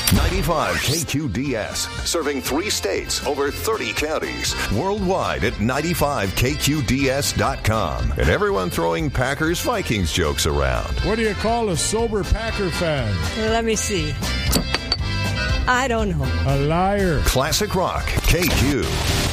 95 KQDS, serving 3 states, over 30 counties, worldwide at 95KQDS.com. And everyone throwing Packers-Vikings jokes around. What do you call a sober Packer fan? Let me see. I don't know. A liar. Classic Rock, KQ.